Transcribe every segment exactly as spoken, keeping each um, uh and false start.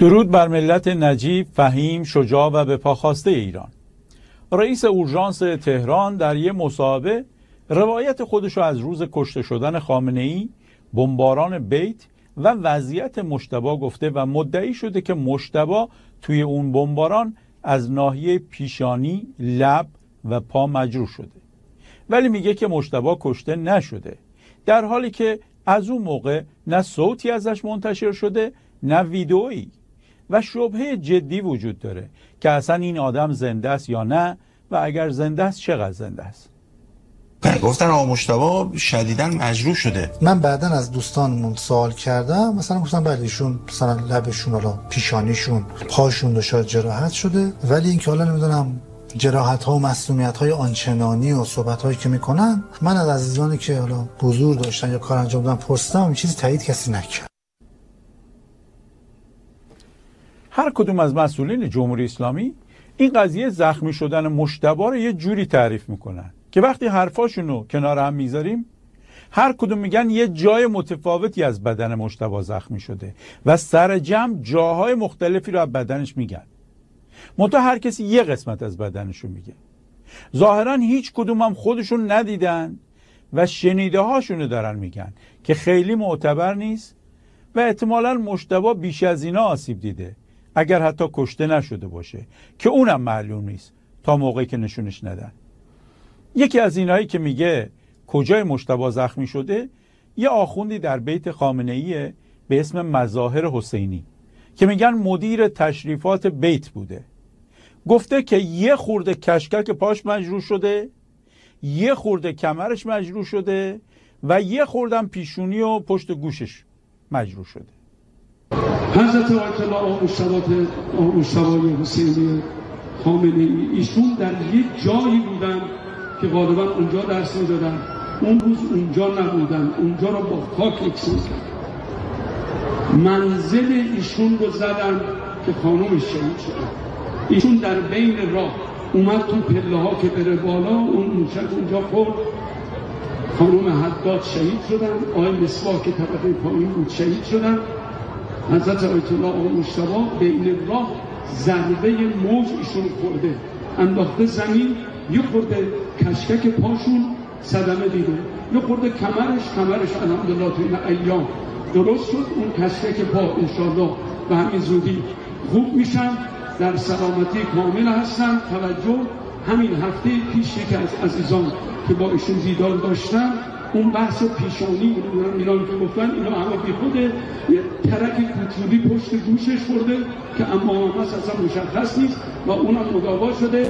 درود بر ملت نجیب، فهیم، شجاع و به پا خواسته ایران. رئیس اورژانس تهران در یک مصاحبه روایت خودشو از روز کشته شدن خامنه‌ای، بمباران بیت و وضعیت مجتبی گفته و مدعی شده که مجتبی توی اون بمباران از ناحیه پیشانی، لب و پا مجروح شده. ولی میگه که مجتبی کشته نشده، در حالی که از اون موقع نه صوتی ازش منتشر شده نه ویدئویی و شبهه جدی وجود داره که اصلا این آدم زنده است یا نه و اگر زنده است چقدر زنده است. گفتن آقا مجتبی شدیداً مجروح شده. من بعداً از دوستانمون سوال کردم، مثلا گفتن بله ایشون مثلا لبشون، حالا پیشانیشون، پاشون دچار جراحت شده، ولی اینکه حالا نمیدونم جراحت ها و مسمومیت های آنچنانی و صحبت هایی که میکنن، من از عزیزانی که حالا حضور داشتن یا کار انجام دادن پرسیدم، این چیزی تایید کسی نکرد. هر کدوم از مسئولین جمهوری اسلامی این قضیه زخمی شدن مجتبی رو یه جوری تعریف میکنن که وقتی حرفاشونو کنار هم میذاریم هر کدوم میگن یه جای متفاوتی از بدن مجتبی زخمی شده و سر جمع جاهای مختلفی رو از بدنش میگن. منتها هر کسی یه قسمت از بدنشو میگه. ظاهرا هیچ کدوم هم خودشون ندیدن و شنیده هاشونو دارن میگن که خیلی معتبر نیست و احتمالاً مجتبی بیش از اینا آسیب دیده، اگر حتی کشته نشده باشه که اونم معلوم نیست تا موقعی که نشونش ندن. یکی از اینایی که میگه کجای مجتبی زخمی شده یه آخوندی در بیت خامنه‌ای به اسم مظاهر حسینی که میگن مدیر تشریفات بیت بوده. گفته که یه خورده کشکک پاش مجروح شده، یه خورده کمرش مجروح شده و یه خوردم پیشونی و پشت گوشش مجروح شده. حضرت آیت الله آقا مجتبی حسینی خامنه‌ای ایشون در یک جایی بودن که غالبا اونجا درس میدادن، اون روز اونجا نبودن، اونجا رو با خاک یکسان کردن. منزل ایشون رو زدن که خانومش شهید شدن. ایشون در بین راه اومد تو پله ها که بره بالا، اون موشک اونجا خورد، خانوم حداد شهید شدن، آقای مسواک که طبقه پایین بود شهید شدن. حضرت آیت الله آقا مجتبی بین راه ضربه موج ایشون خورده، انداخته زمین، یه خورده کشکک پاشون صدمه دیده، یه خورده کمرش کمرش الحمدلله تو این ایام درست شد. اون کشکک پا انشالله به همین زودی خوب میشن، در سلامتی کامل هستن. توجه، همین هفته پیش یکی از عزیزان که با ایشون دیدار داشتن، اون بحث پیشانی ایران که گفتن اینا همه بی خوده، یه ترک کوچولی پشت گوشش خورده که اما هم اصلا مشخص نیست و اونم مداوا شده.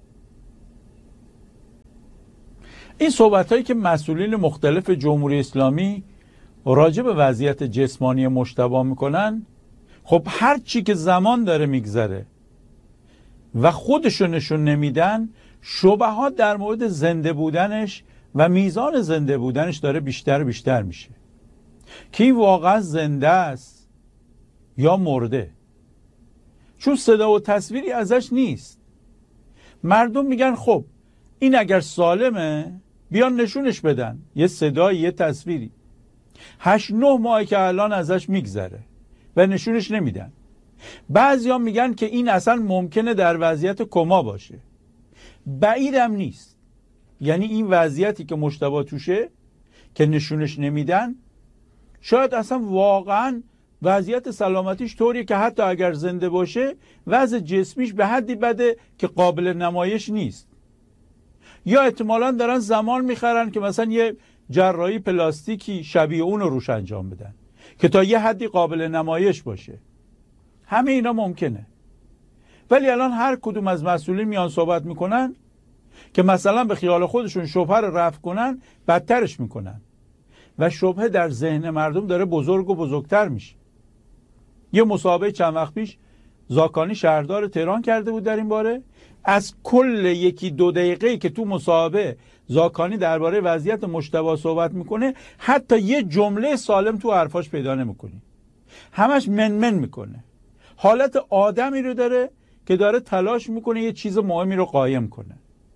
این صحبت هایی که مسئولین مختلف جمهوری اسلامی راجع به وضعیت جسمانی مجتبی میکنن، خب هر چی که زمان داره میگذره و خودشو نشون نمیدن، شبهات در مورد زنده بودنش و میزان زنده بودنش داره بیشتر و بیشتر میشه که این واقعا زنده است یا مرده، چون صدا و تصویری ازش نیست. مردم میگن خب این اگر سالمه بیان نشونش بدن، یه صدای یه تصویری. هشت نه ماهی که الان ازش میگذره و نشونش نمیدن. بعضی ها میگن که این اصلا ممکنه در وضعیت کما باشه، بعیدم نیست. یعنی این وضعیتی که مجتبی توشه که نشونش نمیدن، شاید اصلا واقعا وضعیت سلامتیش طوریه که حتی اگر زنده باشه وضع جسمیش به حدی بده که قابل نمایش نیست. یا احتمالاً دارن زمان میخرن که مثلا یه جراحی پلاستیکی شبیه اون رو روش انجام بدن که تا یه حدی قابل نمایش باشه. همه اینا ممکنه. ولی الان هر کدوم از مسئولین میان صحبت میکنن که مثلا به خیال خودشون شبهه رو رفع کنن، بدترش میکنن و شبهه در ذهن مردم داره بزرگ و بزرگتر میشه. یه مصاحبه چند وقت پیش زاکانی شهردار تهران کرده بود در این باره. از کل یکی دو دقیقه‌ای که تو مصاحبه زاکانی درباره وضعیت مجتبی صحبت میکنه، حتی یه جمله سالم تو حرفاش پیدا نمیکنی. همش منمن میکنه. حالت آدمی رو داره که داره تلاش میکنه یه چیز مهمی رو قایم کنه.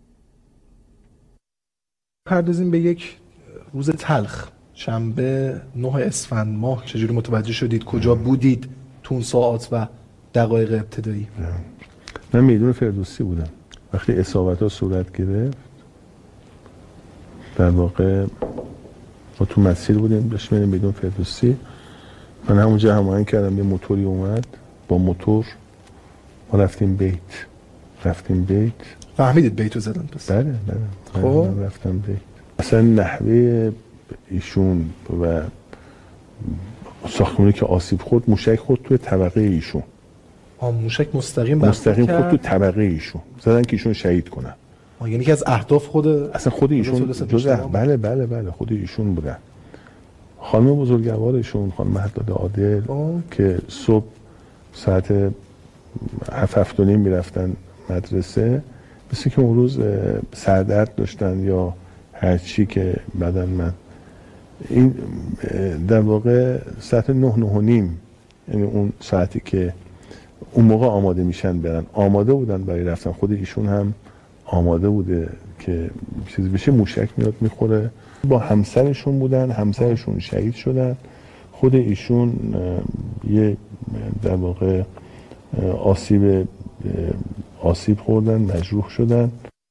پردازیم به یک روز تلخ، شنبه نه اسفند ماه. چجوری متوجه شدید؟ کجا بودید؟ تو اون ساعات و دقایق ابتدایی؟ من میدون فردوسی بودم وقتی اصابت ها صورت گرفت. در واقع ما تو مسیر بودیم داشتیم میریم میدون فردوسی. من همونجا هماهنگ کردم، یه موتوری اومد با موتور ما رفتیم بیت رفتیم بیت فهمیدید بیتو زدن پس؟ بله بله خب من رفتم بیت. اصلا نحوه ایشون و ساختمانی که آسیب خورد، موشک خورد توی طبقه ایشون. آ موشک مستقیم مستقیم خورد تو طبقه ایشون، زدن که ایشون شهید کنن. آ یعنی که از اهداف خود اصلا خود ایشون جزء بله بله بله خود ایشون بودن. خانم بزرگوارشون خانم مهداد عادل آه. که صبح ساعت هفت هفت و نیم میرفتن مدرسه، مثل که اون روز سردرد داشتن یا هر چی که بعدن من این در واقع ساعت نه نه و نیم، یعنی اون ساعتی که اون موقع آماده میشن برن، آماده بودن برای رفتن. خود ایشون هم آماده بوده که چیزی بشه، موشک میاد میخوره. با همسرشون بودن، همسرشون شهید شدن، خود ایشون یه در واقع آسیب آسیب خوردن، مجروح شدن.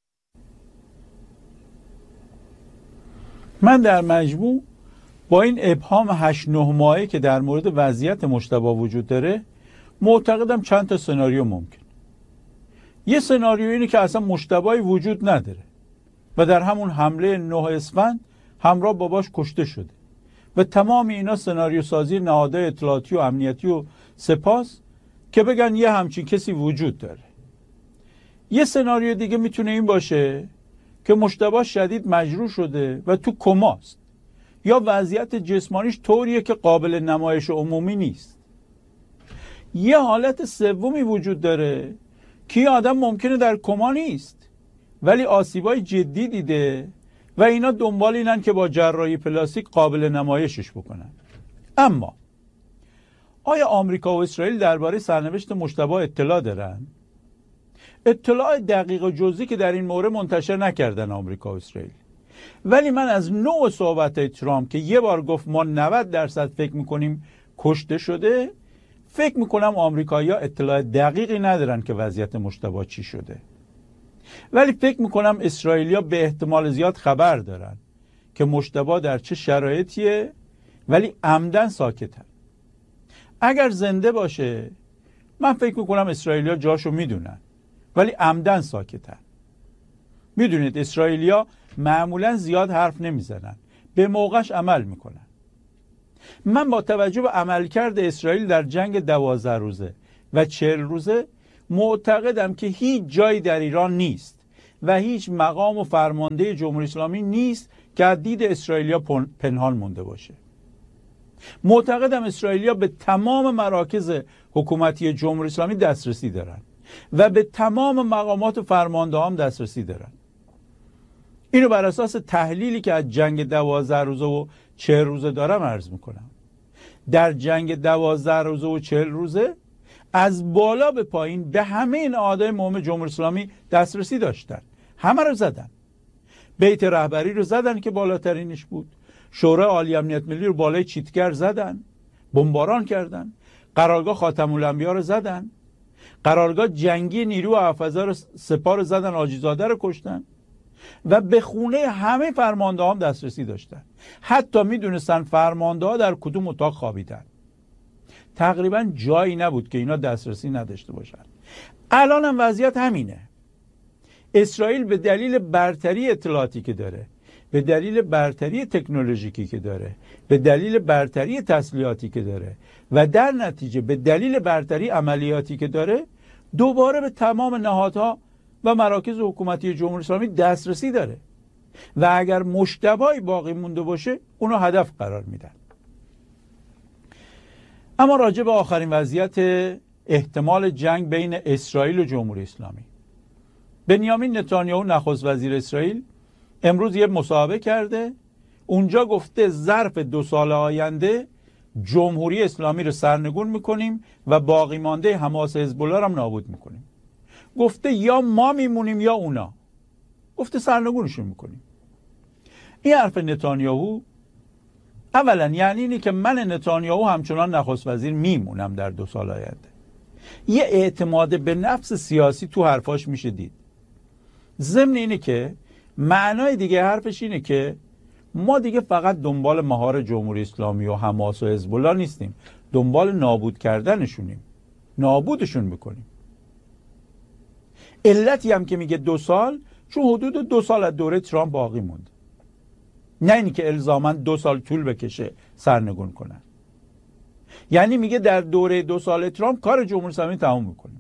من در مجموع با این ابهام هشت نه ماهه که در مورد وضعیت مجتبی وجود داره، معتقدم چند تا سناریو ممکن. یه سناریو اینه که اصلا مجتبی وجود نداره و در همون حمله نه اسفند همراه باباش کشته شده و تمام اینا سناریو سازی نهادهای اطلاعاتی و امنیتی و سپاس که بگن یه همچین کسی وجود داره. یه سناریو دیگه میتونه این باشه که مجتبی شدید مجروح شده و تو کماست یا وضعیت جسمانیش طوریه که قابل نمایش عمومی نیست. یه حالت سومی وجود داره که یه آدم ممکنه در کما نیست ولی آسیبای جدی دیده و اینا دنبال اینن که با جراحی پلاستیک قابل نمایشش بکنن. اما آیا آمریکا و اسرائیل درباره سرنوشت مجتبی اطلاع دارن؟ اطلاع دقیق و جزئی که در این مورد منتشر نکردن آمریکا و اسرائیل. ولی من از نوع صحبت ترامپ که یه بار گفت ما نود درصد فکر میکنیم کشته شده، فکر میکنم آمریکایی‌ها اطلاع دقیقی ندارن که وضعیت مجتبی چی شده. ولی فکر میکنم اسرائیلیا به احتمال زیاد خبر دارن که مجتبی در چه شرایطیه، ولی عمدن ساکتن. اگر زنده باشه من فکر میکنم اسرائیلیا جاشو میدونن ولی عمدن ساکتن. میدونید اسرائیلیا معمولا زیاد حرف نمیزنن، به موقعش عمل میکنن. من با توجه به عملکرد اسرائیل در جنگ دوازده روزه و چهل روزه معتقدم که هیچ جایی در ایران نیست و هیچ مقام و فرمانده جمهوری اسلامی نیست که از دید اسرائیلیا پنهان مونده باشه. معتقدم اسرائیلیا به تمام مراکز حکومتی جمهوری اسلامی دسترسی دارن و به تمام مقامات و فرمانده هم دسترسی دارن. اینو بر اساس تحلیلی که از جنگ دوازده روزه و چهل روزه دارم عرض میکنم. در جنگ دوازده روزه و چهل روزه از بالا به پایین به همه این اعضای مهم جمهوری اسلامی دسترسی داشتن. همه رو زدن. بیت رهبری رو زدن که بالاترینش بود. شورای عالی امنیت ملی رو بالای چیتگر زدن. بمباران کردن. قرارگاه خاتم الانبیا رو زدن. قرارگاه جنگی نیرو حافظه سپاه رو زدن، حاجیزاده رو کشتن و به خونه همه فرمانده هم دسترسی داشتن. حتی میدونستن فرمانده ها در کدوم اتاق خوابیدن. تقریبا جایی نبود که اینا دسترسی نداشته باشن. الان هم وضعیت همینه. اسرائیل به دلیل برتری اطلاعاتی که داره، به دلیل برتری تکنولوژیکی که داره، به دلیل برتری تسلیحاتی که داره و در نتیجه به دلیل برتری عملیاتی که داره، دوباره به تمام نهادها و مراکز حکومتی جمهوری اسلامی دسترسی داره و اگر مجتبی باقی مونده باشه اونو هدف قرار میدن. اما راجع به آخرین وضعیت احتمال جنگ بین اسرائیل و جمهوری اسلامی، بنیامین نتانیاهو نخست وزیر اسرائیل امروز یه مصاحبه کرده. اونجا گفته ظرف دو سال آینده جمهوری اسلامی رو سرنگون میکنیم و باقی مانده حماس حزب الله رو هم نابود میکنیم. گفته یا ما میمونیم یا اونا. گفته سرنگونشون میکنیم. این حرف نتانیاهو اولا یعنی اینی که من نتانیاهو همچنان نخست وزیر میمونم در دو سال آینده. یه اعتماد به نفس سیاسی تو حرفاش میشه دید. ضمن اینه که معنای دیگه حرفش اینه که ما دیگه فقط دنبال مهار جمهوری اسلامی و حماس و حزب الله نیستیم، دنبال نابود کردنشونیم، نابودشون میکنیم. علتی هم که میگه دو سال، چون حدود دو سال از دوره ترامپ باقی موند، نه اینی که الزاماً دو سال طول بکشه سرنگون کنن. یعنی میگه در دوره دو سال ترامپ کار جمهوری اسلامی تمام میکنیم،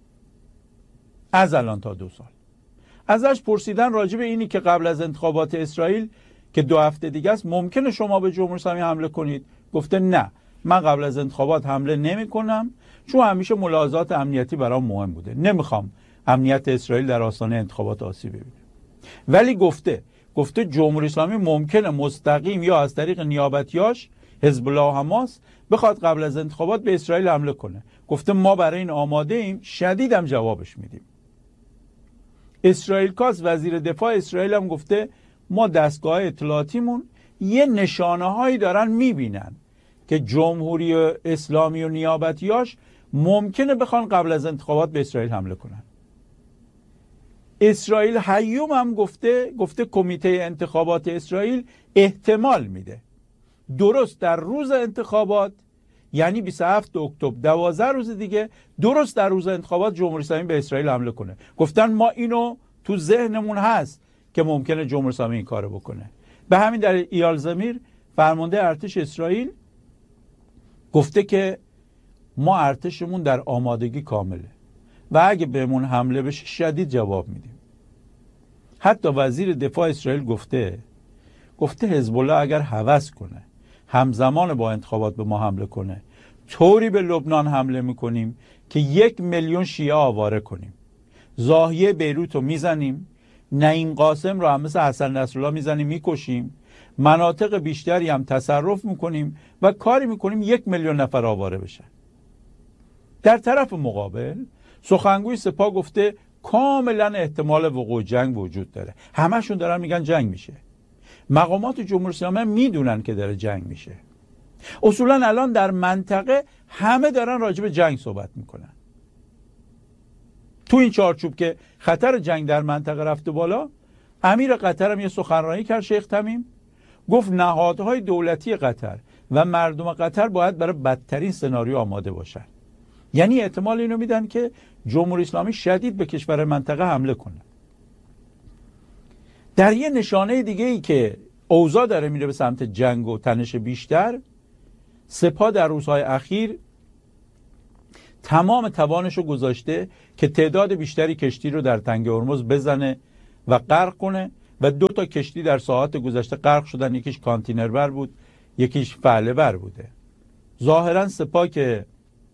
از الان تا دو سال. ازش پرسیدن راجع به اینی که قبل از انتخابات اسرائیل که دو هفته دیگه است ممکنه شما به جمهوری اسلامی حمله کنید؟ گفته نه، من قبل از انتخابات حمله نمی کنم، چون همیشه ملاحظات امنیتی برام مهم بوده، نمیخوام امنیت اسرائیل در آستانه انتخابات آسیب ببینه. ولی گفته گفته جمهوری اسلامی ممکنه مستقیم یا از طریق نیابتیاش حزب الله و حماس بخواد قبل از انتخابات به اسرائیل حمله کنه. گفته ما برای این آماده ایم، شدیدم جوابش میدیم. اسرائیل کاس وزیر دفاع اسرائیل هم گفته ما دستگاه اطلاعاتیمون یه نشانه هایی دارن میبینن که جمهوری اسلامی و نیابتیاش ممکنه بخوان قبل از انتخابات به اسرائیل حمله کنن. اسرائیل هیوم هم گفته گفته کمیته انتخابات اسرائیل احتمال میده درست در روز انتخابات، یعنی بیست و هفتم اکتبر، دوازده روز دیگه، درست در روز انتخابات جمهوری اسلامی به اسرائیل حمله کنه. گفتن ما اینو تو ذهنمون هست که ممکنه جمهوری اسلامی این کارو بکنه. به همین دلیل ایال زمیر فرمانده ارتش اسرائیل گفته که ما ارتشمون در آمادگی کامله و اگه بهمون حمله بشه شدید جواب میدیم. حتی وزیر دفاع اسرائیل گفته گفته حزب الله اگر هوس کنه همزمان با انتخابات به ما حمله کنه، طوری به لبنان حمله میکنیم که یک میلیون شیعه آواره کنیم، زاهیه بیروت رو میزنیم، نعیم قاسم رو هم مثل حسن نصرالله میزنیم میکشیم، مناطق بیشتری هم تصرف میکنیم و کاری میکنیم یک میلیون نفر آواره بشن. در طرف مقابل سخنگوی سپاه گفته کاملا احتمال وقوع جنگ وجود داره. همشون دارن میگن جنگ میشه. مقامات جمهوری اسلامی میدونن که داره جنگ میشه. اصولا الان در منطقه همه دارن راجع به جنگ صحبت میکنن. تو این چارچوب که خطر جنگ در منطقه رفته بالا، امیر قطر هم یه سخنرانی کرد، شیخ تمیم، گفت نهادهای دولتی قطر و مردم قطر باید برای بدترین سناریو آماده باشن. یعنی احتمال اینو میدن که جمهوری اسلامی شدید به کشور منطقه حمله کنه. در یه نشانه دیگه ای که اوضاع داره میره به سمت جنگ و تنش بیشتر، سپاه در روزهای اخیر تمام توانش رو گذاشته که تعداد بیشتری کشتی رو در تنگ هرمز بزنه و غرق کنه و دو تا کشتی در ساعات گذشته غرق شدن، یکیش کانتینر بر بود، یکیش فعله بر بوده. ظاهرا سپاه که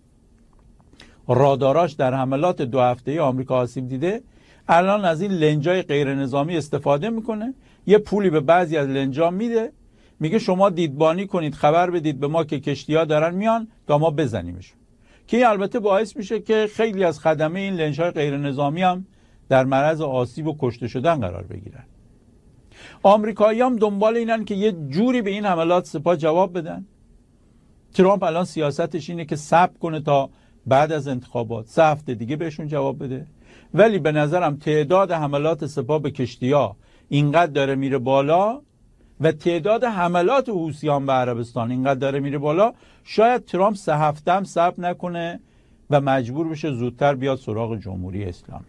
راداراش در حملات دو هفته‌ای آمریکا آسیب دیده، الان از این لنجای غیر نظامی استفاده میکنه، یه پولی به بعضی از لنجا میده، میگه شما دیدبانی کنید، خبر بدید به ما که کشتی‌ها دارن میان تا ما بزنیمشون، که این البته باعث میشه که خیلی از خدمه این لنج‌های غیر نظامی هم در معرض آسیب و کشته شدن قرار بگیرن. آمریکایی هم دنبال اینن که یه جوری به این حملات سپاه جواب بدن. ترامپ الان سیاستش اینه که صبر کنه تا بعد از انتخابات، سه هفته دیگه بهشون جواب بده. ولی به نظرم تعداد حملات سپاه به کشتی‌ها اینقدر داره میره بالا و تعداد حملات حوثیان به عربستان اینقدر داره میره بالا، شاید ترامپ سه هفته هم صبر نکنه و مجبور بشه زودتر بیاد سراغ جمهوری اسلامی.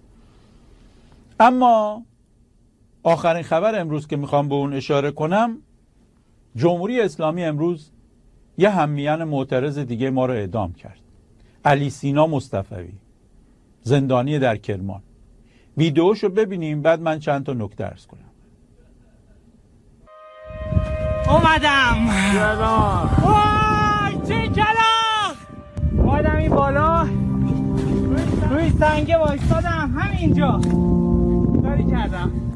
اما آخرین خبر امروز که میخوام به اون اشاره کنم، جمهوری اسلامی امروز یه هممیان معترض دیگه ما رو اعدام کرد. علی سینا مصطفوی، زندانی در کرمان. ویدیوشو ببینیم بعد من چند تا نکته عرض کنم. اومدم وای چه کلاغ، اومدم این بالا روی سنگه وایستادم، همینجا کاری کردم.